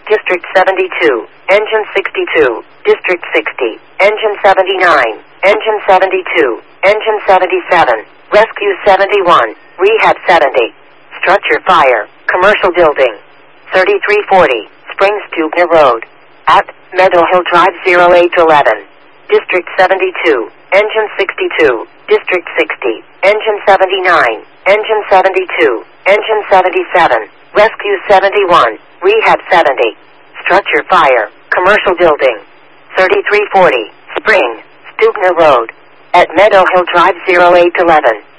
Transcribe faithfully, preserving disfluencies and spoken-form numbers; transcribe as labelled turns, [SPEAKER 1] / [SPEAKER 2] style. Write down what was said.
[SPEAKER 1] District seventy-two, Engine sixty-two, District sixty, Engine seventy-nine, Engine seventy-two, Engine seventy-seven, Rescue seventy-one, Rehab seventy. Structure fire, commercial building. thirty-three forty, Springs Stubner Road. At Meadow Hill Drive zero eight eleven. District seventy-two, Engine sixty-two, District sixty, Engine seventy-nine, Engine seventy-two, Engine seventy-seven, Rescue seventy-one, Rehab seventy. Structure fire, commercial building. thirty-three forty, Spring, Stubner Road. At Meadow Hill Drive zero eight eleven.